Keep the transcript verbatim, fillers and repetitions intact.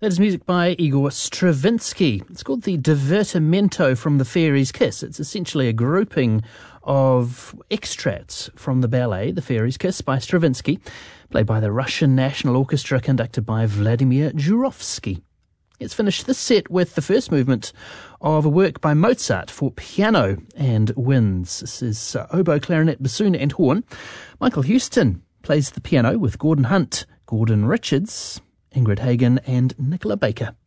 That is music by Igor Stravinsky. It's called the Divertimento from the Fairy's Kiss. It's essentially a grouping of extracts from the ballet The Fairy's Kiss by Stravinsky, played by the Russian National Orchestra, conducted by Vladimir Jurovsky. It's finished this set with the first movement of a work by Mozart for piano and winds. This is uh, oboe, clarinet, bassoon and horn. Michael Houston plays the piano with Gordon Hunt, Gordon Richards, Ingrid Hagen and Nicola Baker.